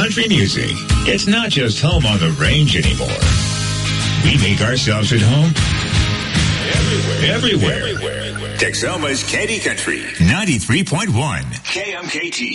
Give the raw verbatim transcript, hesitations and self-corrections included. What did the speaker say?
country music. It's not just home on the range anymore. We make ourselves at home everywhere. Everywhere. Everywhere. Texoma's Candy Country, ninety-three point one. K M K T.